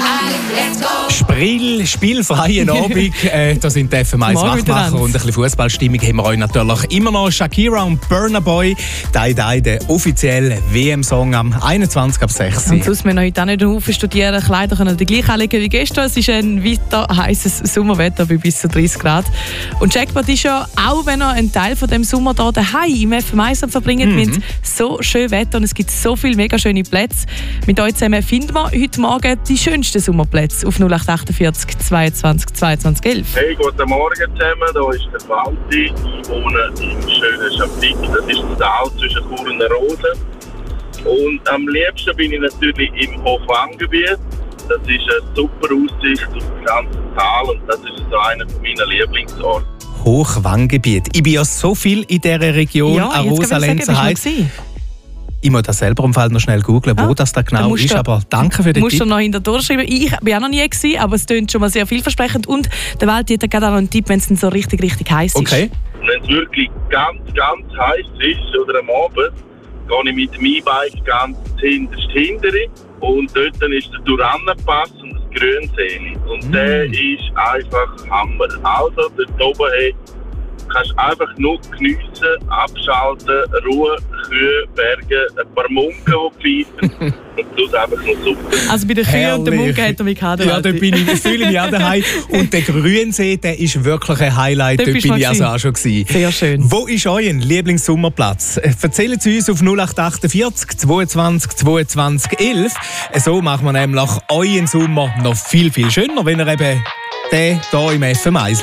Sprill, spielfreien Abend. Da sind die FM1 Wachmacher und ein bisschen Fußballstimmung haben wir euch natürlich immer noch. Shakira und Burna Boy, «Die», der offizielle WM-Song am 21 ab 6. Und sonst müssen wir heute auch nicht Haufen studieren. Kleider können die gleich anlegen wie gestern. Es ist ein weiter heißes Sommerwetter bei bis zu 30 Grad. Und Jackpot ist ja, auch wenn er einen Teil von dem Sommer hier daheim im FM1 verbringt, wir haben so schönes Wetter und es gibt so viele mega schöne Plätze. Mit euch zusammen finden wir heute Morgen die schönsten Sommerplätze auf 0848 22 22 11. Hey, guten Morgen zusammen, hier ist der Walti. Ich wohne im schönen Schapik. Das ist das Tal zwischen Chur und Rosen. Und am liebsten bin ich natürlich im Hochwanggebiet. Das ist eine super Aussicht auf das ganze Tal und das ist so einer meiner Lieblingsorte. Hochwanggebiet. Ich bin ja so viel in dieser Region, an Rosa-Lenzer Heide. Ich muss das selber im Fall noch schnell googeln, wo das da genau ist, aber danke für den Tipp. Musst du noch hinter durchschreiben. Ich bin auch noch nie gewesen, aber es klingt schon mal sehr vielversprechend. Und der Welt hat gerade auch noch einen Tipp, wenn es dann so richtig heiß ist. Okay. Wenn es wirklich ganz heiß ist oder am Abend, gehe ich mit dem E-Bike ganz hintere und dort ist der Duranenpass und das Grünsee. Und der ist einfach Hammer. Also dort oben kannst du einfach nur geniessen, abschalten, Ruhe, Kühe, Berge, ein paar Munken, die pfeifen und das einfach nur super. Also bei den Kühen und den Munken hat er mich gehabt. Ja, dort fühle ich mich auch daheim. Und der Grünsee, der ist wirklich ein Highlight. Dort bin ich also auch schon gewesen. Sehr schön. Wo ist euer Lieblingssommerplatz? Erzählt es uns auf 0848 22 22 11. So machen wir nämlich euren Sommer noch viel schöner, wenn ihr eben den hier im FM1